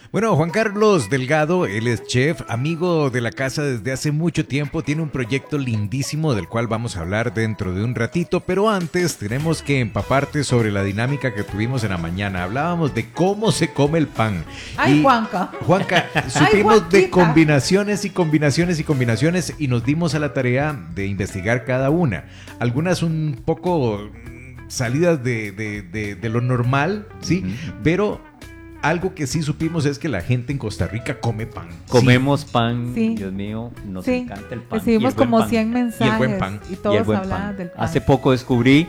Bueno, Juan Carlos Delgado, él es chef, amigo de la casa desde hace mucho tiempo, tiene un proyecto lindísimo del cual vamos a hablar dentro de un ratito, pero antes tenemos que empaparte sobre la dinámica que tuvimos en la mañana. Hablábamos de cómo se come el pan. Ay, y, Juanca, supimos de Juanquita. combinaciones y combinaciones y combinaciones y nos dimos a la tarea de investigar cada una. Algunas un poco salidas de lo normal, ¿sí? Pero algo que sí supimos es que la gente en Costa Rica come pan. Comemos pan, Sí. Dios mío, nos Sí. encanta el pan. Recibimos y el buen como pan. 100 mensajes Y el buen pan. y Y el todos buen hablaban pan. del pan. Hace poco descubrí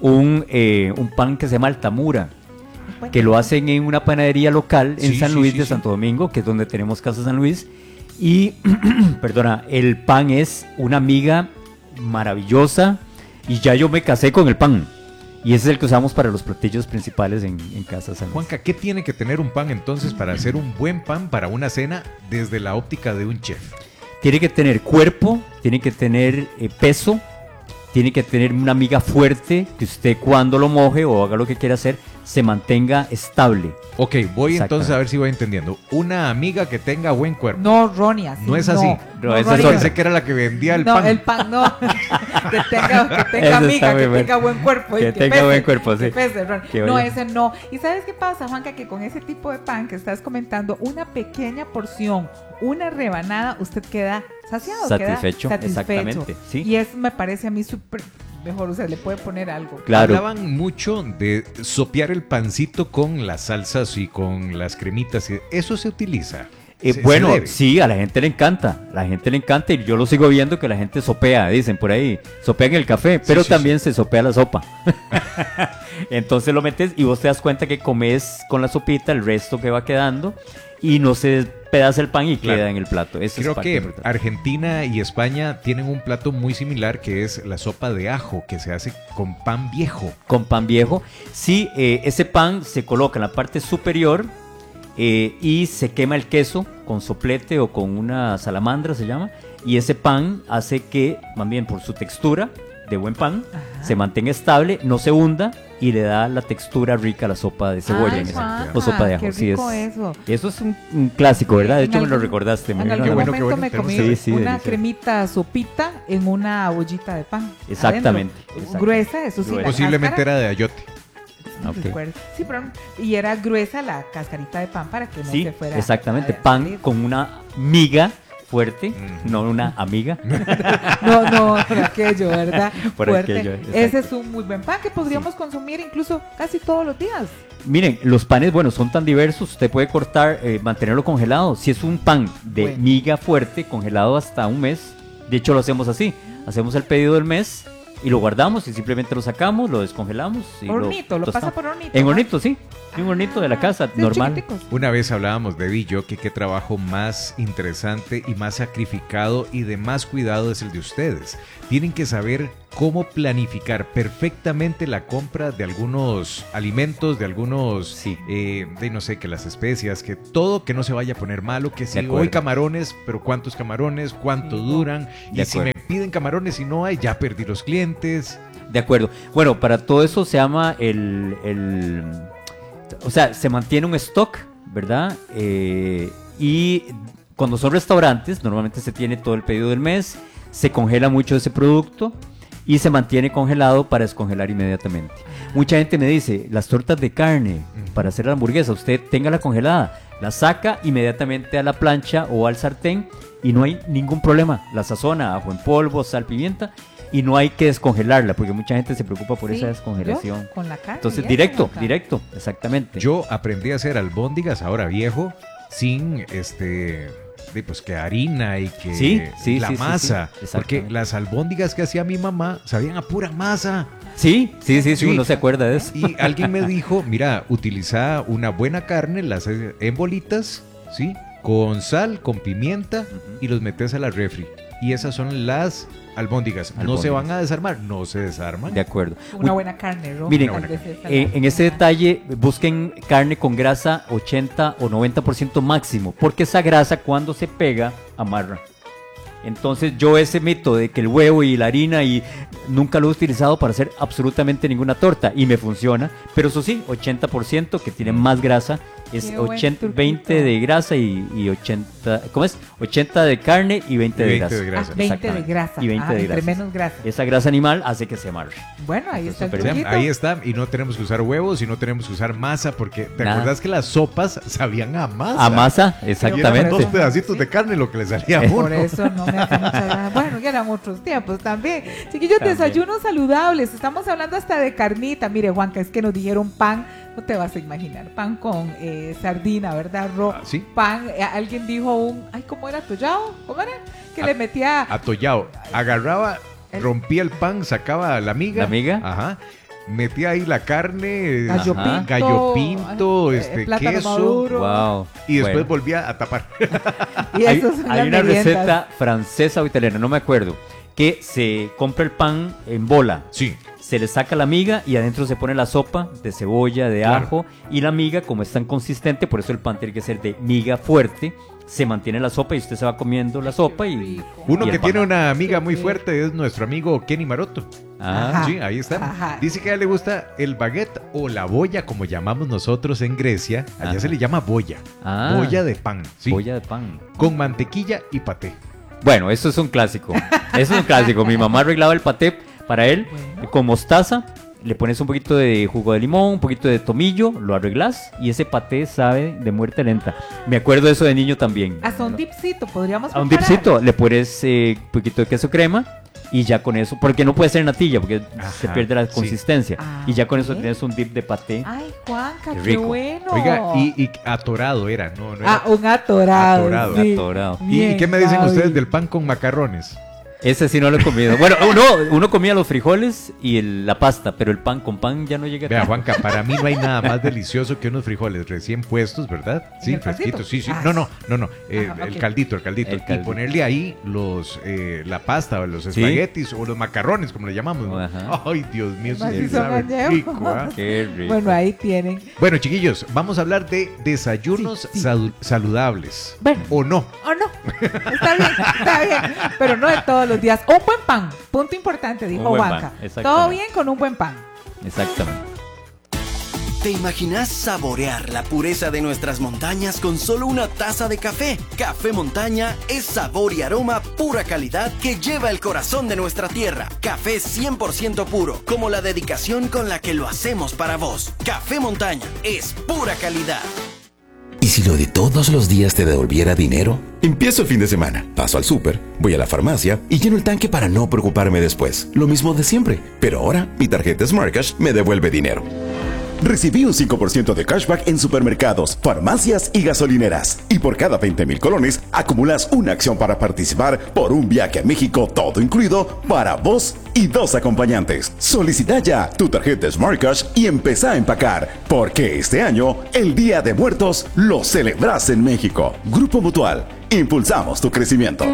un pan que se llama Altamura, Bueno, que lo hacen en una panadería local en Sí, San sí, Luis sí, de sí. Santo Domingo, que es donde tenemos Casa San Luis. Y, perdona, el pan es una miga maravillosa y ya yo me casé con el pan. Y ese es el que usamos para los platillos principales en Casa San Luis. Juanca, ¿qué tiene que tener un pan entonces para hacer un buen pan para una cena desde la óptica de un chef? Tiene que tener cuerpo, tiene que tener peso, tiene que tener una miga fuerte que usted cuando lo moje o haga lo que quiera hacer se mantenga estable. Ok, voy entonces Exactamente. a ver si voy entendiendo. Una amiga que tenga buen cuerpo. no, Ronnie, así No es así. No, esa es Ronnie. Yo otra. pensé que era la que vendía el No, pan. el pan no. que tenga Ese amiga, está muy que bueno. tenga buen cuerpo. y Que tenga buen cuerpo, sí. que pese, Ronnie. Que No, vaya. ese no. ¿Y sabes qué pasa, Juanca? Que con ese tipo de pan que estás comentando, una pequeña porción, una rebanada, usted queda saciado. Satisfecho, queda satisfecho. exactamente, sí. Y eso me parece a mí súper mejor. O sea, le puede poner algo. Claro. Hablaban mucho de sopear el pancito con las salsas y con las cremitas. ¿Eso se utiliza? Se Bueno, debe. sí, a la gente le encanta. La gente le encanta y yo lo sigo viendo que la gente sopea, dicen por ahí. Sopea en el café, pero sí, también se sopea la sopa. Entonces lo metes y vos te das cuenta que comes con la sopita el resto que va quedando y no se despedaza el pan y Claro. queda en el plato. Eso es Creo parte que importante. Argentina y España tienen un plato muy similar que es la sopa de ajo que se hace con pan viejo. Con pan viejo. Sí, ese pan se coloca en la parte superior y se quema el queso con soplete o con una salamandra se llama. Y ese pan hace que, más bien por su textura de buen pan, Ajá. se mantenga estable, no se hunda y le da la textura rica a la sopa de cebolla. Ay, en ese Juanca, o sopa de ajo. qué Sí, rico eso. Eso es un clásico, ¿verdad? De En hecho, me lo algún- recordaste. me En vino a algún la bueno, mente. qué momento bueno, me comí tenemos que- Sí, una delicioso. cremita sopita en una ollita de pan. Exactamente, adentro. exacto. Gruesa, eso sí. Gruesa. la Posiblemente cáscara, era de ayote. no Ok. recuerdo. Sí, pero y era gruesa la cascarita de pan para que no Sí, se fuera. exactamente. a Pan salir. con una miga fuerte, Ujú. no una amiga. No, por aquello, ¿verdad? Por Fuerte. aquello, exacto. Ese es un muy buen pan que podríamos consumir incluso casi todos los días. Miren, los panes, bueno, son tan diversos. Usted puede cortar, mantenerlo congelado. Si es un pan de Bueno. miga fuerte, congelado hasta un mes. De hecho, lo hacemos así. Hacemos el pedido del mes y lo guardamos y simplemente lo sacamos, lo descongelamos. Y Hornito, lo pasa tostamos. por hornito. En ¿no? hornito, sí. En hornito de la casa, Sí, normal. chiquiticos. Una vez hablábamos de y yo que qué trabajo más interesante y más sacrificado y de más cuidado es el de ustedes. Tienen que saber cómo planificar perfectamente la compra de algunos alimentos, de algunos, Sí. de no sé, que las especias, que todo que no se vaya a poner malo, que si De acuerdo. hoy camarones, pero cuántos camarones, cuánto Sí. duran, y De si me acuerdo. piden camarones y no hay, ya perdí los clientes. De acuerdo. Bueno, para todo eso se llama o sea, se mantiene un stock, ¿verdad? Y cuando son restaurantes, normalmente se tiene todo el pedido del mes, se congela mucho ese producto y se mantiene congelado para descongelar inmediatamente. Mucha gente me dice, las tortas de carne para hacer la hamburguesa, usted téngala congelada, la saca inmediatamente a la plancha o al sartén y no hay ningún problema. La sazona, ajo en polvo, sal, pimienta y no hay que descongelarla porque mucha gente se preocupa por Sí, esa descongelación. yo con la carne. Entonces, y eso, directo, Juanca. directo, exactamente. Yo aprendí a hacer albóndigas ahora viejo, sin pues que harina y que Sí, la sí, sí, masa. sí, porque exactamente. las albóndigas que hacía mi mamá sabían a pura masa. Sí, Sí. uno se acuerda de eso. Y alguien me dijo, mira, utiliza una buena carne, las haces en bolitas, ¿sí? Con sal, con pimienta Ujú. y los metes a la refri. Y esas son las albóndigas. ¿No se Albóndigas. van a desarmar? No se desarman. De acuerdo. Una buena carne, ¿no? Miren, Tal Una vez esa En ese detalle, busquen carne con grasa 80 o 90% máximo, porque esa grasa cuando se pega, amarra. Entonces yo ese mito de que el huevo y la harina y nunca lo he utilizado para hacer absolutamente ninguna torta y me funciona, pero eso sí, 80% que tiene más grasa Es Qué buen 80, 20 truquito. de grasa y 80, ¿cómo es? 80 de carne y 20 de 20 grasa. de grasa. 20 de Exactamente. grasa. Y 20 de entre grasa. menos grasa. Esa grasa animal hace que se amarre. Bueno, ahí está el súper Vean, truquito. ahí está, y no tenemos que usar huevos y no tenemos que usar masa, porque ¿te Nada. acuerdas que las sopas sabían a masa? A masa, Y eran exactamente. dos pedacitos de carne lo que le salía a uno. Por eso no me hace mucha gracia. Bueno, ya eran otros tiempos también. Chiquillos, También. desayunos saludables. Estamos hablando hasta de carnita. Mire, Juanca, es que nos dijeron pan. No te vas a imaginar. Pan con sardina, ¿verdad? ¿Sí? Pan. Alguien dijo ay, ¿cómo era? ¿Tollado? ¿Cómo era? Que le metía... Atollado. Agarraba, rompía el pan, sacaba la miga. ¿La miga? Ajá. Metía ahí la carne, Gallo Ajá. pinto. gallo pinto, plátano queso. maduro. Wow. Y después Bueno. volvía a tapar. Y Hay, eso son hay las una meriendas. receta francesa o italiana, no me acuerdo, que se compra el pan en bola. Sí. Se le saca la miga y adentro se pone la sopa de cebolla, de Claro. ajo. Y la miga, como es tan consistente, por eso el pan tiene que ser de miga fuerte. Se mantiene la sopa y usted se va comiendo la sopa y... rico. Uno y que el tiene pan. una amiga muy Sí. fuerte es nuestro amigo Kenny Maroto. Ah, Ajá. Sí, ahí está. Ajá. Dice que a él le gusta el baguette o la boya, como llamamos nosotros en Grecia. Allá Ajá. se le llama boya. Ah. Boya de pan. Sí. bolla de pan. Con mantequilla y paté. Bueno, eso es un clásico. Eso es un clásico. Mi mamá arreglaba el paté para él Bueno. con mostaza. Le pones un poquito de jugo de limón, un poquito de tomillo, lo arreglas y ese paté sabe de muerte lenta. Me acuerdo de eso de niño también. Hasta un dipsito podríamos A un preparar. dipsito le pones un poquito de queso crema y ya con eso, porque no puede ser natilla porque se Ajá, pierde la sí. consistencia. Ah, y ya con eso ok. tienes un dip de paté. Ay, Juanca, Qué qué, rico. bueno. Oiga, y atorado era, no era. Un atorado. Atorado. sí. Atorado. Bien, ¿Y qué me dicen Gaby. ustedes del pan con macarrones? Ese sí no lo he comido. Bueno, uno comía los frijoles y la pasta, pero el pan con pan ya no llega. Vea, tanto. Juanca, para mí no hay nada más delicioso que unos frijoles recién puestos, ¿verdad? Sí, el pancito? fresquitos, sí, sí. Ah. No. Ajá, El ok. caldito. El Y caldito. ponerle ahí la pasta o los Sí. espaguetis o los macarrones, como le llamamos. ¿no? Ajá. Ay, Dios mío, eso Más sí si son sabe añejos. rico, ¿ah? Qué rico. Bueno, ahí tienen. Bueno, chiquillos, vamos a hablar de desayunos Sí. saludables. Bueno. ¿O no? ¿O no? Está bien. Pero no de todos los días. Un buen pan. Punto importante, dijo Un buen Juanca. pan, exactamente. Todo bien con un buen pan. Exactamente. ¿Te imaginas saborear la pureza de nuestras montañas con solo una taza de café? Café Montaña es sabor y aroma pura calidad que lleva el corazón de nuestra tierra. Café 100% puro, como la dedicación con la que lo hacemos para vos. Café Montaña es pura calidad. ¿Y si lo de todos los días te devolviera dinero? Empiezo el fin de semana, paso al súper, voy a la farmacia y lleno el tanque para no preocuparme después. Lo mismo de siempre, pero ahora mi tarjeta Smart Cash me devuelve dinero. Recibí un 5% de cashback en supermercados, farmacias y gasolineras. Y por cada 20,000 colones, acumulas una acción para participar por un viaje a México, todo incluido, para vos y 2 acompañantes. Solicita ya tu tarjeta Smart Cash y empezá a empacar, porque este año, el Día de Muertos, lo celebras en México. Grupo Mutual, impulsamos tu crecimiento.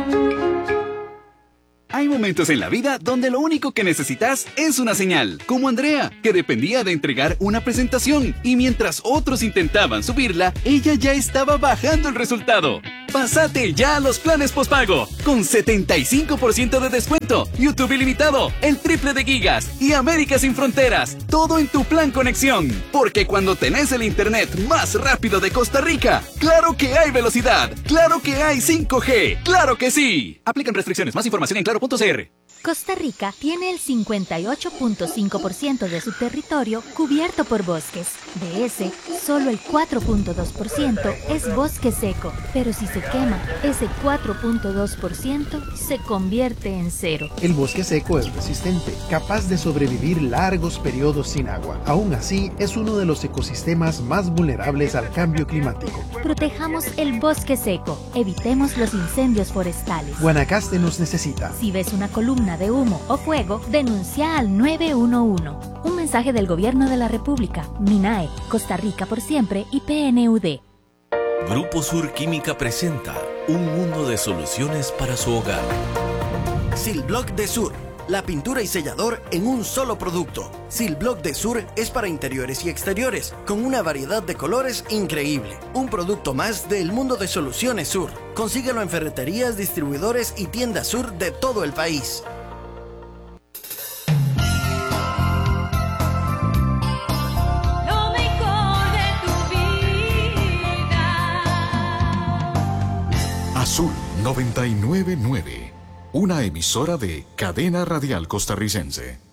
Hay momentos en la vida donde lo único que necesitas es una señal, como Andrea, que dependía de entregar una presentación y mientras otros intentaban subirla, ella ya estaba bajando el resultado. Pásate ya a los planes postpago, con 75% de descuento, YouTube ilimitado, el triple de gigas y América sin fronteras, todo en tu plan conexión. Porque cuando tenés el internet más rápido de Costa Rica, claro que hay velocidad, claro que hay 5G, claro que sí. Aplican restricciones, más información en claro.cr. Costa Rica tiene el 58.5% de su territorio cubierto por bosques. De ese, solo el 4.2% es bosque seco. Pero si se quema, ese 4.2% se convierte en cero. El bosque seco es resistente, capaz de sobrevivir largos periodos sin agua. Aún así, es uno de los ecosistemas más vulnerables al cambio climático. Protejamos el bosque seco. Evitemos los incendios forestales. Guanacaste nos necesita. Si ves una columna de humo o fuego, denuncia al 911. Un mensaje del Gobierno de la República, MINAE, Costa Rica por siempre y PNUD. Grupo Sur Química presenta un mundo de soluciones para su hogar. Silblock de Sur, la pintura y sellador en un solo producto. Silblock de Sur es para interiores y exteriores, con una variedad de colores increíble. Un producto más del mundo de Soluciones Sur. Consíguelo en ferreterías, distribuidores y tiendas Sur de todo el país. Lo mejor de tu vida. Azul 999, una emisora de Cadena Radial Costarricense.